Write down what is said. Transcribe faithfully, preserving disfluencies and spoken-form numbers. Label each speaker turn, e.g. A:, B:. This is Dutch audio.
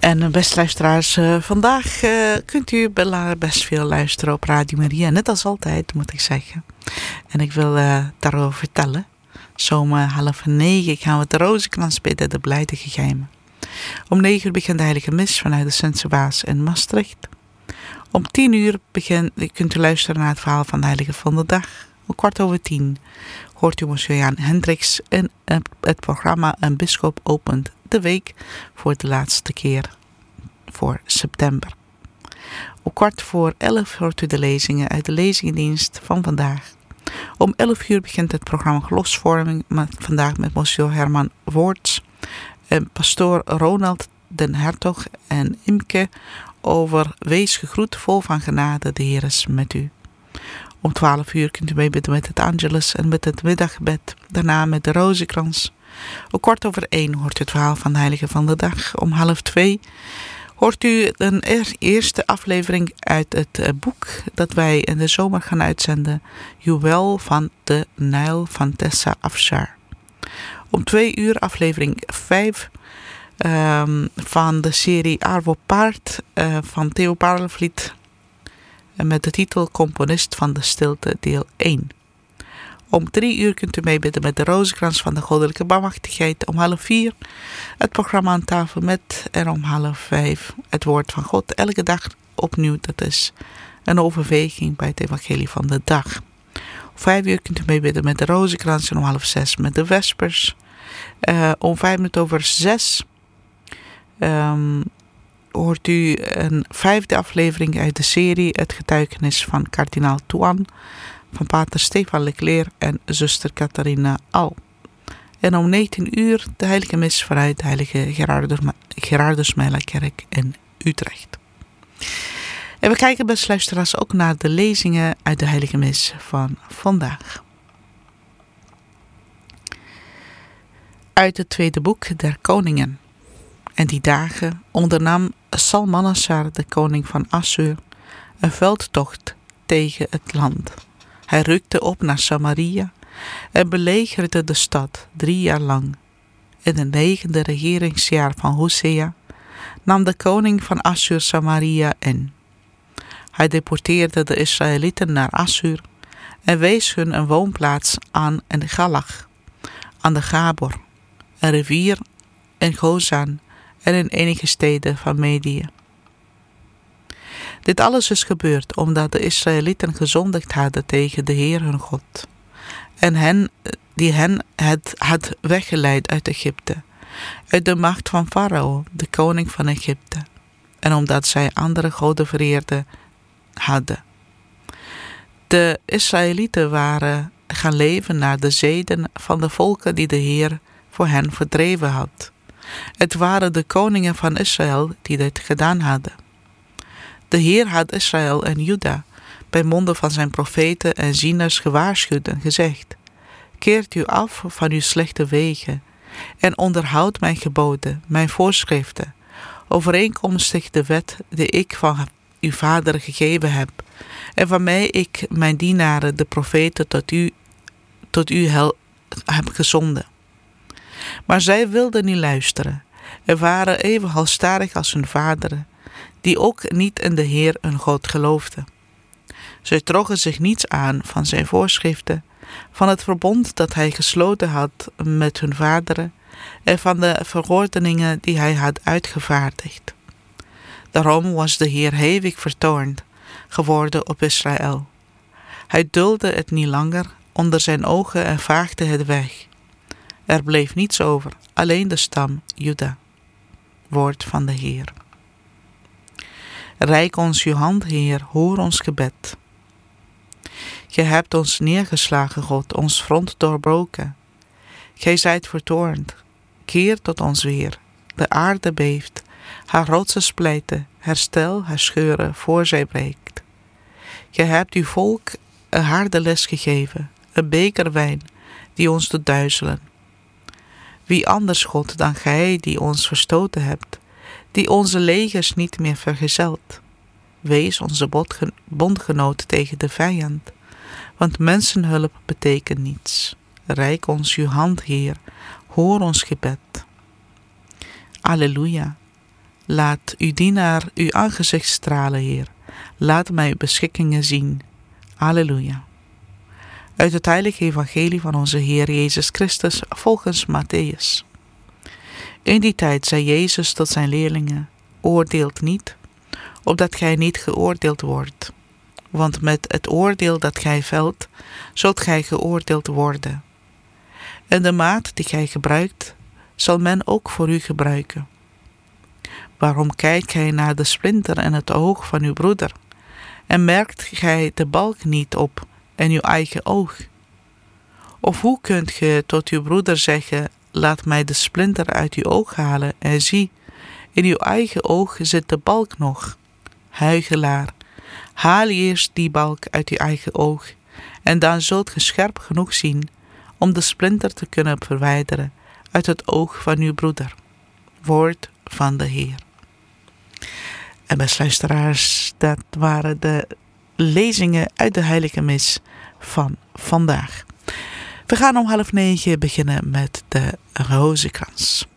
A: En beste luisteraars, uh, vandaag uh, kunt u best veel luisteren op Radio Maria. Net als altijd, moet ik zeggen. En ik wil uh, daarover vertellen. Zomer half negen gaan we de Rozenkrans bidden, de blijde geheimen. Om negen uur begint de heilige mis vanuit de Sint Waas in Maastricht. Om tien uur begint, kunt u luisteren naar het verhaal van de heilige van de dag. Om kwart over tien hoort u monsieur Jan Hendricks in het programma Een Bisschop opent de week voor de laatste keer voor september. Om kwart voor elf hoort u de lezingen uit de lezingendienst van vandaag. Om elf uur begint het programma Gelosvorming, vandaag met monsieur Herman Voorts en pastoor Ronald den Hertog en Imke over Wees gegroet, vol van genade, de Heer is met u. Om twaalf uur kunt u meebidden met het Angelus en met het middaggebed, daarna met de Rozenkrans. Om kwart over één hoort u het verhaal van de heilige van de dag. Om half twee hoort u een eerste aflevering uit het boek dat wij in de zomer gaan uitzenden. Juwel van de Nijl van Tessa Afshar. Om twee uur aflevering vijf um, van de serie Arvo Paard uh, van Theo Parelvliet. Met de titel Componist van de Stilte deel één. Om drie uur kunt u meebidden met de Rozenkrans van de Goddelijke Barmhartigheid. Om half vier het programma Aan tafel met. En om half vijf het woord van God. Elke dag opnieuw. Dat is een overweging bij het evangelie van de dag. Om vijf uur kunt u meebidden met de Rozenkrans. En om half zes met de Vespers. Uh, om vijf minuten over zes um, hoort u een vijfde aflevering uit de serie Het getuigenis van kardinaal Tuan. Van pater Stefan Leclerc en zuster Catharina Al. En om negentien uur de heilige mis vanuit de heilige Gerardus Mijlerkerk in Utrecht. En we kijken, beste luisteraars, ook naar de lezingen uit de heilige mis van vandaag. Uit het tweede boek der koningen. En die dagen ondernam Salmanassar, de koning van Assur, een veldtocht tegen het land. Hij rukte op naar Samaria en belegerde de stad drie jaar lang. In het negende regeringsjaar van Hosea nam de koning van Assur Samaria in. Hij deporteerde de Israëlieten naar Assur en wees hun een woonplaats aan in Galach, aan de Gabor, een rivier in Gozan en in enige steden van Medië. Dit alles is gebeurd omdat de Israëlieten gezondigd hadden tegen de Heer hun God. En hen, die hen het had weggeleid uit Egypte, uit de macht van Farao, de koning van Egypte. En omdat zij andere goden vereerden hadden. De Israëlieten waren gaan leven naar de zeden van de volken die de Heer voor hen verdreven had. Het waren de koningen van Israël die dit gedaan hadden. De Heer had Israël en Juda bij monden van zijn profeten en zieners gewaarschuwd en gezegd: keert u af van uw slechte wegen en onderhoud mijn geboden, mijn voorschriften, overeenkomstig de wet die ik van uw vader gegeven heb en waarmee ik mijn dienaren, de profeten, tot u, tot u hel, heb gezonden. Maar zij wilden niet luisteren en waren even halstarrig als hun vaderen, die ook niet in de Heer hun God geloofden. Zij trokken zich niets aan van zijn voorschriften, van het verbond dat hij gesloten had met hun vaderen en van de verordeningen die hij had uitgevaardigd. Daarom was de Heer hevig vertoornd geworden op Israël. Hij duldde het niet langer onder zijn ogen en vaagde het weg. Er bleef niets over, alleen de stam Juda. Woord van de Heer. Reik ons uw hand, Heer, hoor ons gebed. Gij hebt ons neergeslagen, God, ons front doorbroken. Gij zijt vertoornd, keer tot ons weer. De aarde beeft, haar rotsen splijten, herstel haar scheuren voor zij breekt. Gij hebt uw volk een harde les gegeven, een beker wijn die ons doet duizelen. Wie anders, God, dan gij die ons verstoten hebt, die onze legers niet meer vergezelt. Wees onze bondgenoot tegen de vijand, want mensenhulp betekent niets. Reik ons uw hand, Heer, hoor ons gebed. Alleluia, Laat uw dienaar uw aangezicht stralen, Heer. Laat mij uw beschikkingen zien. Halleluja. Uit het heilige evangelie van onze Heer Jezus Christus volgens Matthäus. In die tijd zei Jezus tot zijn leerlingen: oordeelt niet, opdat gij niet geoordeeld wordt. Want met het oordeel dat gij velt, zult gij geoordeeld worden. En de maat die gij gebruikt, zal men ook voor u gebruiken. Waarom kijkt gij naar de splinter in het oog van uw broeder, en merkt gij de balk niet op in uw eigen oog? Of hoe kunt ge tot uw broeder zeggen: laat mij de splinter uit uw oog halen, en zie, in uw eigen oog zit de balk nog? Huichelaar, haal eerst die balk uit uw eigen oog, en dan zult ge scherp genoeg zien om de splinter te kunnen verwijderen uit het oog van uw broeder. Woord van de Heer. En beste luisteraars, dat waren de lezingen uit de Heilige Mis van vandaag. We gaan om half negen beginnen met de rozenkrans.